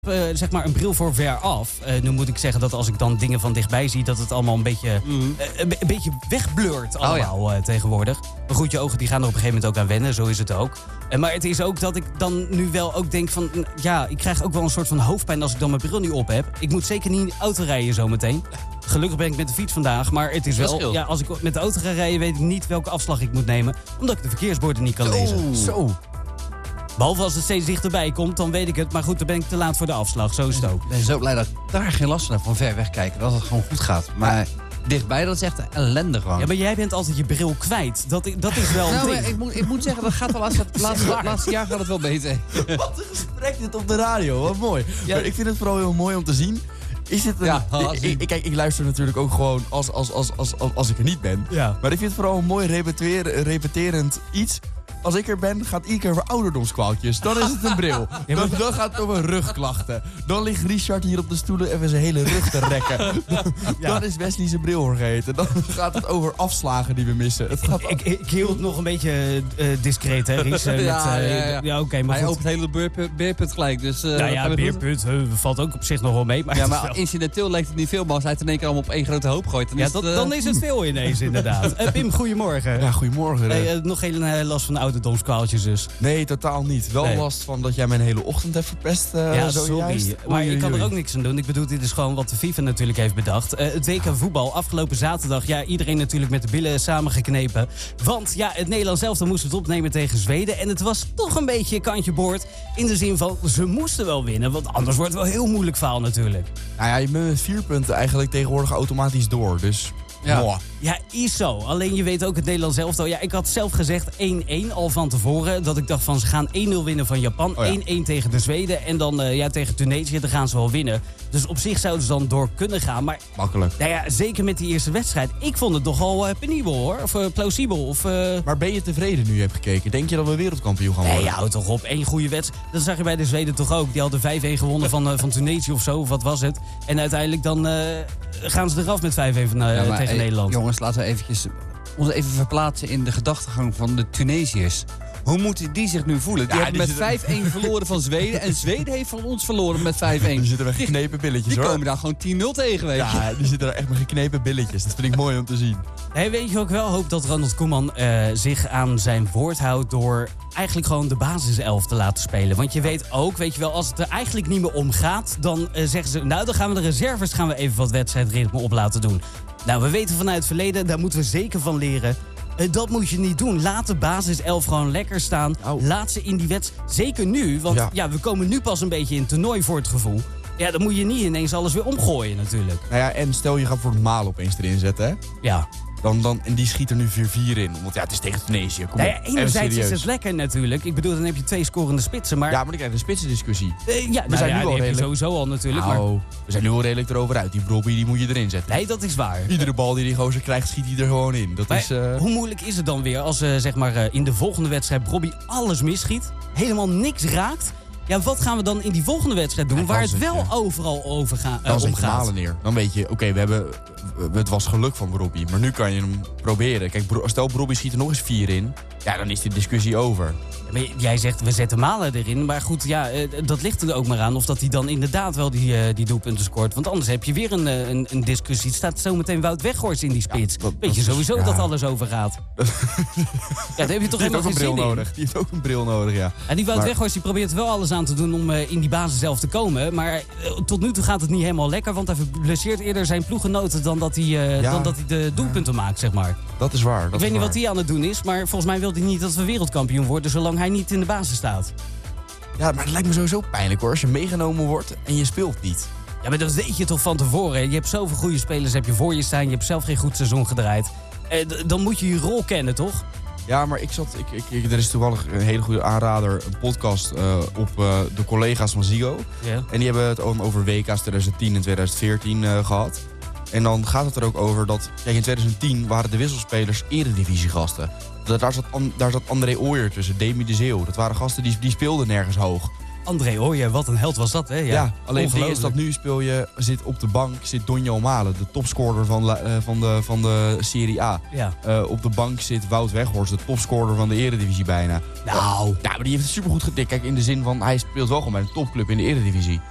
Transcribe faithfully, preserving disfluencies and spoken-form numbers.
Uh, zeg maar een bril voor ver af. Uh, nu moet ik zeggen dat als ik dan dingen van dichtbij zie, dat het allemaal een beetje, mm. uh, een, een beetje wegblurt allemaal oh, ja. uh, tegenwoordig. Maar goed, je ogen die gaan er op een gegeven moment ook aan wennen, zo is het ook. Uh, maar het is ook dat ik dan nu wel ook denk van, uh, ja, ik krijg ook wel een soort van hoofdpijn als ik dan mijn bril niet op heb. Ik moet zeker niet auto rijden zometeen. Gelukkig ben ik met de fiets vandaag, maar het is wel, ja, als ik met de auto ga rijden, weet ik niet welke afslag ik moet nemen, omdat ik de verkeersborden niet kan zo. lezen. Zo. Behalve als het steeds dichterbij komt, dan weet ik het. Maar goed, dan ben ik te laat voor de afslag. Zo is het ook. Ik ben zo blij dat ik daar geen last van heb, van ver weg kijken. Dat het gewoon goed gaat. Maar ja. dichtbij, dat is echt ellende gewoon. Ja, maar jij bent altijd je bril kwijt. Dat, dat is wel een nou, ding. Ik moet, ik moet zeggen, dat gaat wel laatste, laatste, laatste jaar gaat het wel beter. Wat een gesprek dit op de radio. Wat mooi. Ja. Maar ik vind het vooral heel mooi om te zien. Is dit een, ja, ik, ik, kijk, ik luister natuurlijk ook gewoon als, als, als, als, als, als ik er niet ben. Ja. Maar ik vind het vooral een mooi repeteer, repeterend iets. Als ik er ben, gaat iedere keer over ouderdomskwaaltjes. Dan is het een bril. Ja, dan, dan gaat het over rugklachten. Dan ligt Richard hier op de stoelen even zijn hele rug te rekken. Dan, ja. dan is Wesley zijn bril vergeten. Dan gaat het over afslagen die we missen. Het gaat ik, ik, ik hield het nog een beetje uh, discreet, hè, Ries? Uh, ja, met, uh, ja, ja. ja oké, okay, maar hij goed. opent het hele beerput, beerput gelijk. Dus, uh, nou ja, beerput uh, valt ook op zich nog wel mee. Maar, ja, maar wel... incidenteel lijkt het niet veel, maar als hij het in één keer allemaal op één grote hoop gooit... Dan, ja, is, dat, het, uh... dan is het veel ineens, inderdaad. Uh, Pim, goedemorgen. Ja, goedemorgen. Hey, uh, nog geen uh, last van ouderdomskwaaltjes dus? Nee, totaal niet. Wel nee. last van dat jij mijn hele ochtend hebt verpest. Uh, ja, zo sorry. Juist. Maar oei, ik kan oei. er ook niks aan doen. Ik bedoel, dit is gewoon wat de FIFA natuurlijk heeft bedacht. Uh, het W K voetbal afgelopen zaterdag. Ja, iedereen natuurlijk met de billen samengeknepen. Want ja, het Nederlands elftal moest het opnemen tegen Zweden. En het was toch een beetje kantje boord. In de zin van, ze moesten wel winnen. Want anders wordt het wel heel moeilijk verhaal natuurlijk. Nou ja, je bent met vier punten eigenlijk tegenwoordig automatisch door. Dus... Ja. ja, is zo. Alleen je weet ook het Nederlands elftal. Ja, ik had zelf gezegd één-één al van tevoren. Dat ik dacht van ze gaan één-nul winnen van Japan. Oh ja. één-één tegen de Zweden. En dan uh, ja, tegen Tunesië, dan gaan ze wel winnen. Dus op zich zouden ze dan door kunnen gaan. Maar makkelijk. Nou ja, zeker met die eerste wedstrijd. Ik vond het toch al uh, penibel hoor. Of uh, plausibel. Of, uh... Maar ben je tevreden nu je hebt gekeken? Denk je dat we wereldkampioen gaan worden? Nee, houd toch op. Eén goede wedstrijd. Dat zag je bij de Zweden toch ook. Die hadden vijf-één gewonnen van, uh, van Tunesië of zo. Of wat was het? En uiteindelijk dan uh, gaan ze eraf met vijf-één van, uh, ja, tegen hey, Nederland. Jongens, laten we eventjes ons even verplaatsen in de gedachtegang van de Tunesiërs. Hoe moeten die zich nu voelen? Die ja, hebben die met vijf-één verloren van Zweden. En Zweden heeft van ons verloren met vijf-één. Die zitten met geknepen billetjes, die hoor. Die komen daar gewoon tien-nul tegen, weet je. Ja, die zitten er echt met geknepen billetjes. Dat vind ik mooi om te zien. Hey, weet je ook wel? Hoop dat Ronald Koeman uh, zich aan zijn woord houdt door eigenlijk gewoon de basiself te laten spelen. Want je weet ook, weet je wel, als het er eigenlijk niet meer om gaat, dan uh, zeggen ze, nou, dan gaan we de reserves gaan we even wat wedstrijdritme op laten doen. Nou, we weten vanuit het verleden, daar moeten we zeker van leren. Uh, dat moet je niet doen. Laat de basiself gewoon lekker staan. Oh. Laat ze in die wedstrijd. Zeker nu, want ja. ja, we komen nu pas een beetje in toernooi voor het gevoel. Ja, dan moet je niet ineens alles weer omgooien natuurlijk. Nou ja, en stel je gaat voor het Malen opeens erin zetten, hè? Ja. Dan, dan, en die schiet er nu vier-vier in. Want ja, het is tegen Tunesië. Kom nou ja, enerzijds is het lekker natuurlijk. Ik bedoel, dan heb je twee scorende spitsen. Maar... Ja, maar dan krijg je een spitsendiscussie. Uh, ja, we nou zijn ja, nu al die redelijk... heb je sowieso al natuurlijk. Nou, maar... we zijn nu al redelijk erover uit. Die Robbie, die moet je erin zetten. Nee, dat is waar. Iedere bal die die gozer krijgt, schiet hij er gewoon in. Dat maar, is, uh... hoe moeilijk is het dan weer als uh, zeg maar, uh, in de volgende wedstrijd Robbie alles misschiet? Helemaal niks raakt? Ja, wat gaan we dan in die volgende wedstrijd doen, ja, waar het wel je. overal over ga, uh, dan zet om gaat? Je Malen neer. Dan weet je, oké, okay, we hebben, het was geluk van Robbie, maar nu kan je hem proberen. Kijk, stel Robbie schiet er nog eens vier in, ja, dan is die discussie over. Ja, maar jij zegt, we zetten Malen erin, maar goed, ja, uh, dat ligt er ook maar aan of dat hij dan inderdaad wel die, uh, die doelpunten scoort. Want anders heb je weer een, uh, een, een discussie. Het staat zometeen Wout Weghorst in die spits. Ja, dat, weet je sowieso ja. dat alles over gaat. ja, daar heb je toch helemaal geen zin in. Nodig. Die heeft ook een bril nodig, ja. En die Wout maar... Weghorst die probeert wel alles aan te doen om uh, in die basis zelf te komen. Maar uh, tot nu toe gaat het niet helemaal lekker, want hij blesseert eerder zijn ploeggenoten dan dat hij, uh, ja. dan dat hij de doelpunten maakt, zeg maar. Dat is waar. Dat ik is weet niet waar. wat hij aan het doen is, maar volgens mij wil hij niet dat we wereldkampioen worden zolang hij niet in de basis staat. Ja, maar het lijkt me sowieso pijnlijk hoor, als je meegenomen wordt en je speelt niet. Ja, maar dat weet je toch van tevoren. Je hebt zoveel goede spelers heb je voor je staan, je hebt zelf geen goed seizoen gedraaid. Eh, d- dan moet je je rol kennen, toch? Ja, maar ik zat, ik, ik, ik, er is toevallig een hele goede aanrader, een podcast uh, op uh, de collega's van Ziggo. Yeah. En die hebben het over W K's twintig tien en twintig veertien uh, gehad. En dan gaat het er ook over dat, kijk, in twintig tien waren de wisselspelers eredivisiegasten. Daar zat, daar zat André Ooyer tussen, Demi de Zeeuw. Dat waren gasten die, die speelden nergens hoog. André Ooyer, wat een held was dat, hè? Ja, ja alleen het ding is dat nu speel je, zit op de bank zit Donjo Malen, de topscorer van, uh, van, de, van de Serie A. Ja. Uh, op de bank zit Wout Weghorst, de topscorer van de Eredivisie bijna. Nou. Ja, maar die heeft het supergoed getikt. Kijk, in de zin van, hij speelt wel gewoon bij een topclub in de Eredivisie.